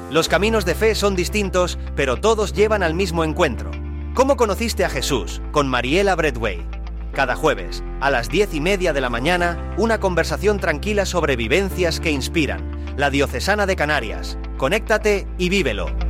Los caminos de fe son distintos, pero todos llevan al mismo encuentro. ¿Cómo conociste a Jesús? Con Mariela Bradway. Cada jueves, a las 10:30 de la mañana, una conversación tranquila sobre vivencias que inspiran. La Diocesana de Canarias. Conéctate y vívelo.